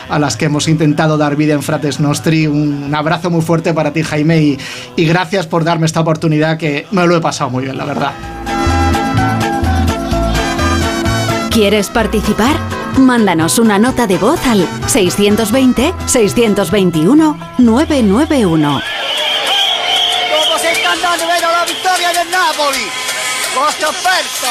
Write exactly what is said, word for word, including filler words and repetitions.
a las que hemos intentado dar vida en Frates Nostri. Un abrazo muy fuerte para ti, Jaime, y, y gracias por darme esta oportunidad, que me lo he pasado muy bien, la verdad. ¿Quieres participar? Mándanos una nota de voz al seiscientos veinte, seiscientos veintiuno, novecientos noventa y uno. Dopo settanta anni vedo la vittoria del Napoli. Vostro offerto.